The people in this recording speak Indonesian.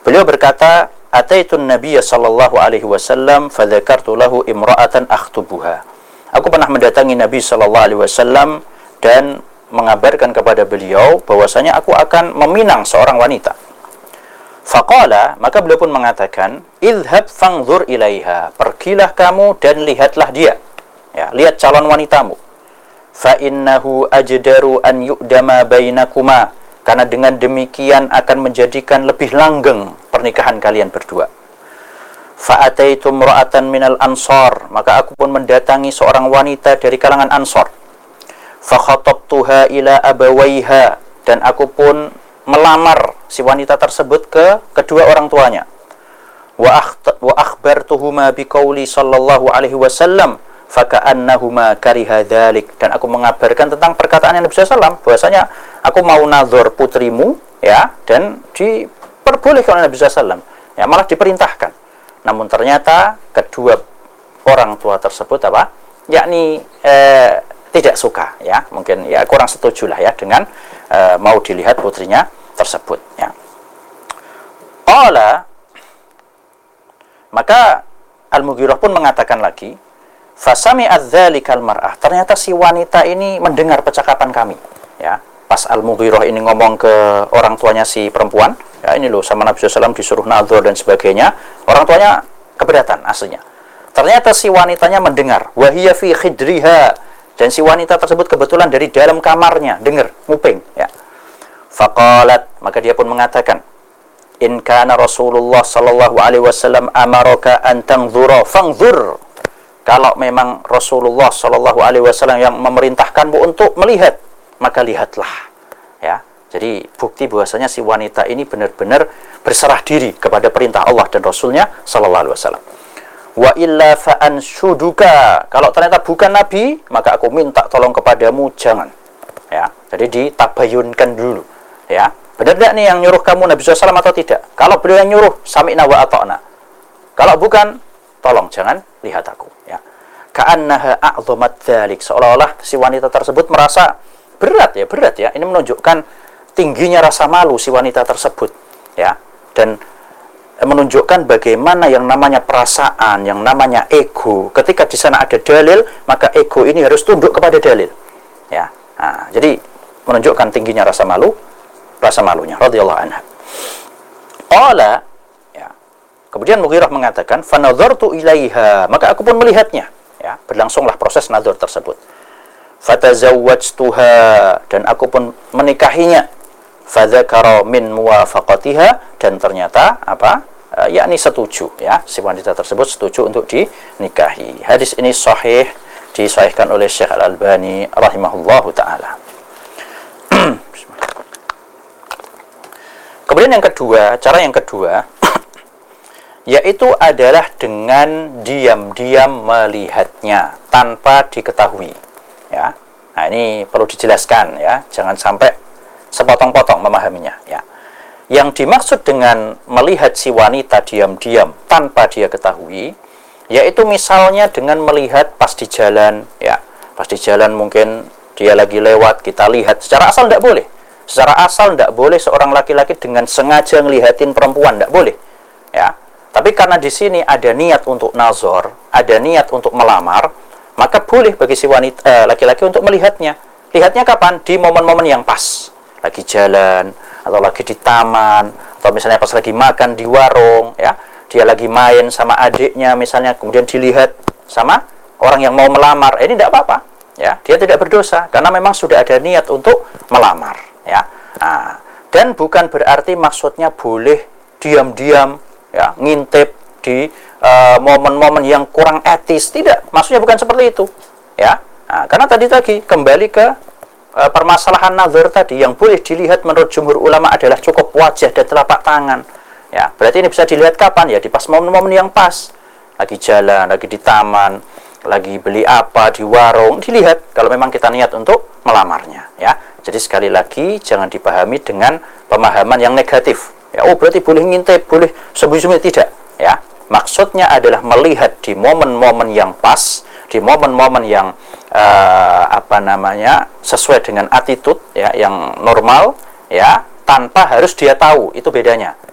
Beliau berkata, "Ataitun Nabiyya sallallahu alaihi wasallam fa dzakartu lahu imra'atan akhtubuha." Aku pernah mendatangi Nabi sallallahu alaihi wasallam dan mengabarkan kepada beliau bahwasanya aku akan meminang seorang wanita. Faqala, maka beliau pun mengatakan, "Idhhab fanzur ilaiha." Pergilah kamu dan lihatlah dia. Ya, lihat calon wanitamu. Fa innahu ajdaru an yu'dama bainakuma, karena dengan demikian akan menjadikan lebih langgeng pernikahan kalian berdua. Fa ataitu imra'atan minal ansar, maka aku pun mendatangi seorang wanita dari kalangan Ansar. Fa khatabtuha ila abawaiha, dan aku pun melamar si wanita tersebut ke kedua orang tuanya. Wa akhbartuhuma biqauli sallallahu alaihi wasallam faka'annahuma kariha dzalik, dan aku mengabarkan tentang perkataan Nabi sallallahu alaihi wasallam bahwasanya aku mau nazar putrimu, ya, dan diperbolehkan oleh Nabi sallallahu alaihi wasallam, ya, malah diperintahkan. Namun ternyata kedua orang tua tersebut yakni tidak suka, ya, mungkin ya kurang setuju lah ya dengan mau dilihat putrinya tersebut, ya. Qala, maka Al-Mughirah pun mengatakan lagi, fasami'at dzalikal mar'ah, ternyata si wanita ini mendengar percakapan kami, ya. Pas Al-Mughirah ini ngomong ke orang tuanya si perempuan, ya, ini loh sama Nabi SAW disuruh nazar dan sebagainya, orang tuanya keberatan aslinya. Ternyata si wanitanya mendengar, wahiyya fi khidriha, dan si wanita tersebut kebetulan dari dalam kamarnya dengar, nguping, ya. Faqalat, maka dia pun mengatakan, in kana Rasulullah sallallahu alaihi wasallam amaraka an tanzura fanzur. Kalau memang Rasulullah sallallahu alaihi wasallam yang memerintahkanmu untuk melihat, maka lihatlah, ya. Jadi bukti bahwasanya si wanita ini benar-benar berserah diri kepada perintah Allah dan Rasulnya sallallahu alaihi wasallam. Wa illa fa anshuduka, kalau ternyata bukan Nabi, maka aku minta tolong kepadamu jangan, ya. Jadi ditabayunkan dulu, ya. Benar tidak nih yang nyuruh kamu Nabi SAW atau tidak? Kalau beliau yang nyuruh, sami'na wa ata'na. Kalau bukan, tolong jangan lihat aku, ya. Ka'annaha a'dhamat dzalik, seolah-olah si wanita tersebut merasa berat ya. Ini menunjukkan tingginya rasa malu si wanita tersebut, ya. Dan menunjukkan bagaimana yang namanya perasaan, yang namanya ego. Ketika di sana ada dalil, maka ego ini harus tunduk kepada dalil, ya. Nah, jadi menunjukkan tingginya rasa malunya radhiyallahu anha. Qala, ya. Kemudian Mughirah mengatakan, fa nadhartu ilaiha, maka aku pun melihatnya, ya. Berlangsunglah proses nazar tersebut. Fatazawwajtuha, dan aku pun menikahinya. Fadzakara min muwafaqatiha, dan ternyata yakni setuju, ya, si wanita tersebut setuju untuk dinikahi. Hadis ini sahih, disahihkan oleh Syekh Al-Albani rahimahullahu taala. Kemudian yang kedua, cara yang kedua yaitu adalah dengan diam-diam melihatnya tanpa diketahui, ya. Nah, ini perlu dijelaskan, ya, jangan sampai sepotong-potong memahaminya, ya. Yang dimaksud dengan melihat si wanita diam-diam tanpa dia ketahui, yaitu misalnya dengan melihat pas di jalan, ya. Pas di jalan mungkin dia lagi lewat, kita lihat secara asal tidak boleh. Secara asal tidak boleh seorang laki-laki dengan sengaja ngelihatin perempuan, tidak boleh, ya. Tapi karena di sini ada niat untuk nazar, ada niat untuk melamar, maka boleh bagi si wanita laki-laki untuk melihatnya. Lihatnya kapan? Di momen-momen yang pas, lagi jalan, atau lagi di taman, atau misalnya pas lagi makan di warung, ya. Dia lagi main sama adiknya misalnya, kemudian dilihat sama orang yang mau melamar, ini tidak apa-apa, ya. Dia tidak berdosa karena memang sudah ada niat untuk melamar, ya. Nah, dan bukan berarti maksudnya boleh diam-diam, ya, ngintip di momen-momen yang kurang etis, tidak. Maksudnya bukan seperti itu, ya. Nah, karena tadi kembali ke permasalahan nazar tadi, yang boleh dilihat menurut jumhur ulama adalah cukup wajah dan telapak tangan, ya. Berarti ini bisa dilihat kapan? Ya di pas momen-momen yang pas, lagi jalan, lagi di taman, lagi beli apa di warung, dilihat kalau memang kita niat untuk melamarnya, ya. Jadi sekali lagi jangan dipahami dengan pemahaman yang negatif, ya. Oh, berarti boleh ngintip, boleh sembunyi-sembunyi, tidak, ya. Maksudnya adalah melihat di momen-momen yang pas, di momen-momen yang sesuai dengan attitude, ya, yang normal, ya, tanpa harus dia tahu, itu bedanya.